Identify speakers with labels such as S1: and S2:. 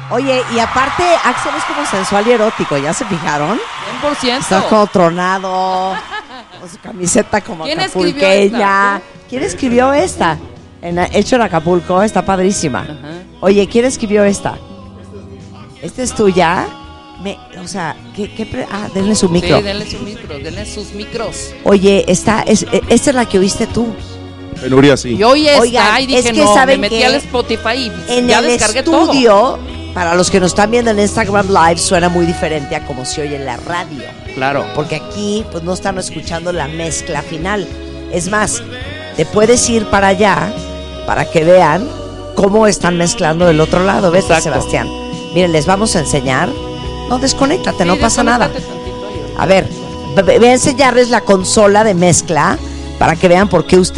S1: Oye, y aparte, Axel es como sensual y erótico, ¿ya se fijaron?
S2: 100%.
S1: Está como tronado, con su camiseta como
S2: ¿Quién
S1: acapulqueña.
S2: escribió esta?
S1: ¿Quién escribió esta? Hecho en Acapulco, está padrísima.
S2: Ajá.
S1: Oye, ¿quién escribió esta? ¿Esta es tuya? O sea, denle su micro.
S2: Sí, denle su micro, denle sus micros.
S1: Oye, esta es la que oíste tú.
S3: Penuria, sí.
S2: Yo oí esta
S1: Oigan,
S2: y dije,
S1: es que
S2: no, me
S1: ¿saben
S2: metí
S1: qué?
S2: al Spotify y
S1: En
S2: ya
S1: el
S2: descargué
S1: estudio,
S2: todo.
S1: para los que nos están viendo en Instagram Live, suena muy diferente a como se oye en la radio.
S2: Claro.
S1: Porque aquí, pues, no están escuchando la mezcla final. Es más, te puedes ir para allá para que vean cómo están mezclando del otro lado. Vete,
S2: Exacto.
S1: Sebastián. Miren, les vamos a enseñar. No, desconéctate, no pasa nada. A ver, voy a enseñarles la consola de mezcla para que vean por qué ustedes